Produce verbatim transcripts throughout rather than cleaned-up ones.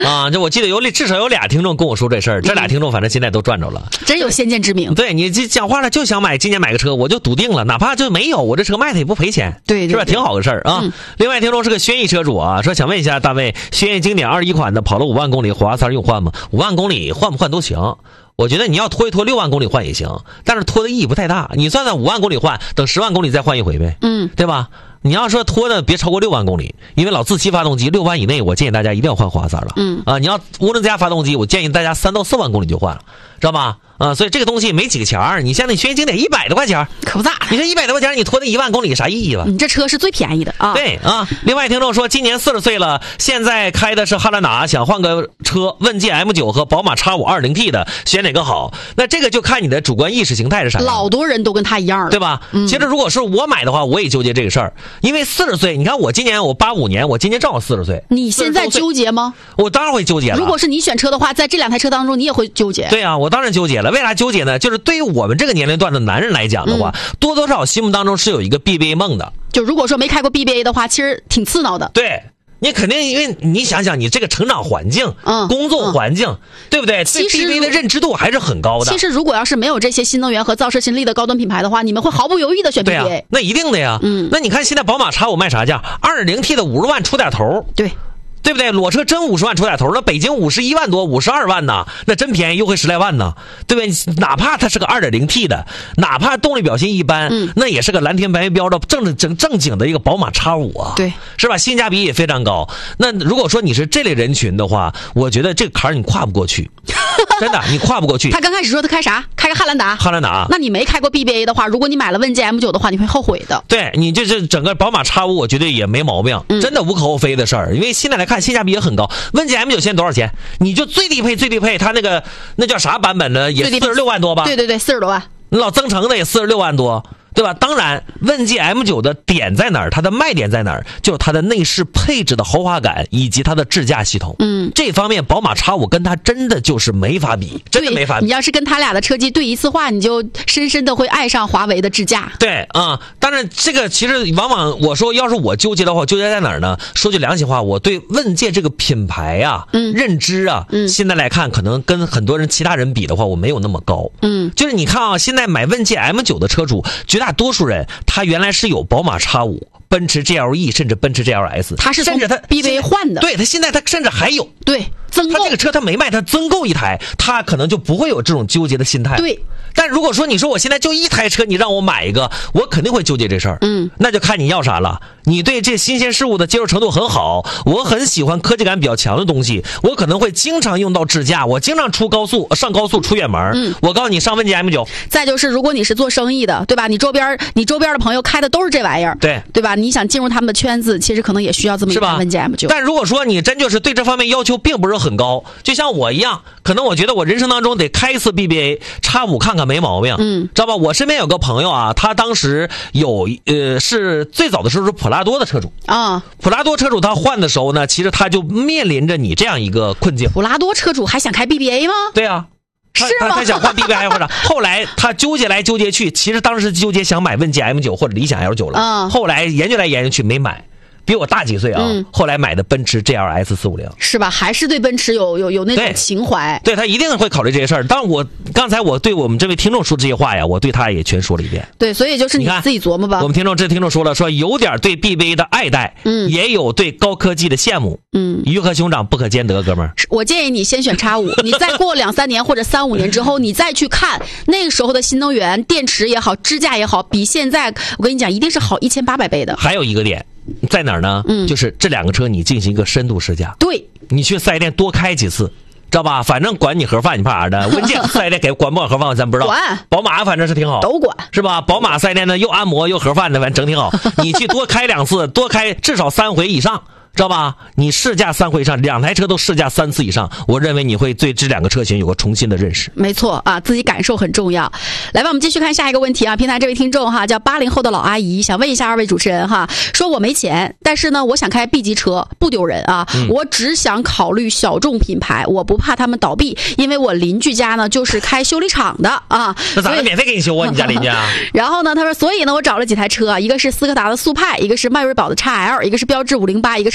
啊，这我记得有至少有俩听众跟我说这事儿，这俩听众反正现在都赚着了， 真有先见之明。 对，你这讲话了就想买今年买个车，我就笃定了，哪怕就没有，我这车卖它也不赔钱， 对对对， 是吧？挺好的事儿啊。嗯、另外，听众是个轩逸车主啊，说想问一下大卫，轩逸经典二一款的跑了五万公里，火花塞用换吗？五万公里换不换都行。我觉得你要拖一拖六万公里换也行，但是拖的意义不太大。你算算五万公里换，等十万公里再换一回呗，嗯，对吧？你要说拖的别超过六万公里，因为老自吸发动机六万以内，我建议大家一定要换火花塞了。嗯啊，你要涡轮增压发动机，我建议大家三到四万公里就换了，知道吧？啊，所以这个东西没几个钱儿，你像那轩逸经典一百多块钱， 可不咋。 你说一百多块钱，你拖那一万公里啥意义吧？ 你这车是最便宜的啊。 对啊。另外听众说，今年四十岁了，现在开的是汉兰达，想换个车，问界 M 九 和宝马 X 五 二零 T 的选哪个好？那这个就看你的主观意识形态是啥样。 老多人都跟他一样了， 对吧？嗯、其实如果是我买的话，我也纠结这个事儿，因为四十岁，你看我今年我八五年，我今年正好四十岁。 你现在纠结吗？ 我当然会纠结了。 如果是你选车的话，在这两台车当中，你也会纠结。 对啊，我当然纠结了。为啥纠结呢？就是对于我们这个年龄段的男人来讲的话，嗯、多多少少心目当中是有一个 B B A 梦的。 就如果说没开过 B B A 的话，其实挺刺挠的。 对。你肯定，因为你想想，你这个成长环境、嗯、工作环境，嗯、对不对？对 B B A 的认知度还是很高的。 其实，如果要是没有这些新能源和造车新势力的高端品牌的话，你们会毫不犹豫的选 B B A。 对啊，那一定的呀。嗯，那你看现在宝马 X 五 卖啥价？ 二点零 T 的五十万出点头。 对。 对不对？裸车真五十万出点头，那北京五十一万多，五十二万呢，那真便宜，优惠十来万呢，对不对？哪怕它是个 二点零 T 的，哪怕动力表现一般，嗯、那也是个蓝天白云标的正正正经的一个宝马 X 五 啊， 对， 是吧？性价比也非常高。那如果说你是这类人群的话，我觉得这个坎儿你跨不过去，真的，你跨不过去。 他刚开始说他开啥？开个汉兰达。 汉兰达。 那你没开过 B B A 的话，如果你买了问界 M 九 的话，你会后悔的。 对，你这这整个宝马 X 五，我觉得也没毛病，嗯、真的无可厚非的事儿。因为现在来看，性价比也很高。问界 M 九 现在多少钱？你就最低配最低配，它那个那叫啥版本呢？也四十六万多吧？ 对对对，四十多万。 老增程的也四十六万多，对吧？当然，问界 M 九 的点在哪儿？它的卖点在哪儿？就是它的内饰配置的豪华感以及它的智驾系统。嗯，这方面宝马 X 五 跟它真的就是没法比，真的没法比。 你要是跟它俩的车机对一次话，你就深深的会爱上华为的智驾。 对啊、嗯，当然这个其实往往我说，要是我纠结的话，纠结在哪儿呢？说句良心话，我对问界这个品牌啊，嗯，认知啊，嗯，现在来看可能跟很多人其他人比的话，我没有那么高。嗯，就是你看啊，现在买问界 M 九 的车主，绝大多数人他原来是有宝马 X 五、奔驰 G L E 甚至奔驰 G L S， 他是从 B B A 换的。 对，他现在他甚至还有， 对，增购。 他这个车他没卖，他增购一台，他可能就不会有这种纠结的心态。 对。 但如果说你说我现在就一台车，你让我买一个，我肯定会纠结这事儿。嗯，那就看你要啥了。你对这新鲜事物的接受程度很好，我很喜欢科技感比较强的东西，我可能会经常用到智驾，我经常出高速上高速出远门。嗯，我告诉你，上问界 M 九。 再就是，如果你是做生意的，对吧？你周边你周边的朋友开的都是这玩意儿， 对对吧？你想进入他们的圈子，其实可能也需要这么一台问界 M 九。 但如果说你真就是对这方面要求并不是很高，就像我一样，可能我觉得我人生当中得开一次 B B A X 五 看看没毛病。嗯。知道吧？我身边有个朋友啊，他当时有呃是最早的时候是普拉多的车主啊。普拉多车主他换的时候呢，其实他就面临着你这样一个困境。 普拉多车主还想开 B B A 吗？ 对啊，他是吗？ 他他想换 B B A 或者后来他纠结来纠结去，其实当时纠结想买问界 M 九 或者理想 L 九 了。啊，后来研究来研究去没买。比我大几岁啊、嗯，后来买的奔驰 G L S 四五零是吧？还是对奔驰有有有那种情怀？ 对，对他一定会考虑这些事儿。但我刚才我对我们这位听众说这些话呀，我对他也全说了一遍。 对，所以就是你自己琢磨吧。 我们听众这听众说了，说有点对 B B A 的爱戴，嗯，也有对高科技的羡慕，嗯，鱼和熊掌不可兼得，哥们儿。 我建议你先选 X 五，你再过两三年或者三五年之后，你再去看那个时候的新能源电池也好，支架也好，比现在我跟你讲，一定是好一千八百倍的。 还有一个点。在哪儿呢？嗯，就是这两个车你进行一个深度试驾， 对， 你去四 S 店多开几次，知道吧？反正管你盒饭，你怕啥的？问界四 S 店给管不管盒饭咱不知道， 管。 宝马反正是挺好， 都管， 是吧？宝马四 S 店呢又按摩又盒饭的，反正整挺好。你去多开两次，多开至少三回以上。知道吧？你试驾三回以上，两台车都试驾三次以上，我认为你会对这两个车型有个重新的认识。 没错啊，自己感受很重要。来吧，我们继续看下一个问题啊。平台这位听众哈，叫八零后的老阿姨，想问一下二位主持人哈，说我没钱，但是呢，我想开 B 级车，不丢人啊、嗯。我只想考虑小众品牌，我不怕他们倒闭，因为我邻居家呢就是开修理厂的啊。 那咋免费给你修啊？你家邻居啊？ 然后呢，他说，所以呢，我找了几台车，一个是斯柯达的速派，一个是迈锐宝的 X L， 一个是标致五零八，一个是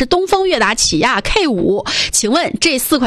是东风悦达起亚 K 五，请问这四款